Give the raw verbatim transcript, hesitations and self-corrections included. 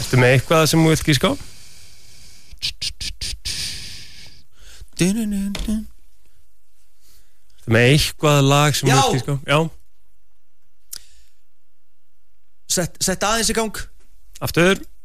Ertu með eitthvað sem þú vilt gíska á? Ertu með eitthvað lag sem þú vilt gíska á? Já. Sett, sett aðeins í gang. Aftur.